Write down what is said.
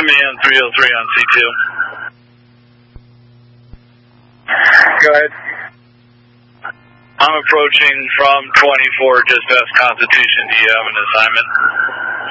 Command 303 on C2. Go ahead. I'm approaching from 24 just past Constitution. Do you have an assignment?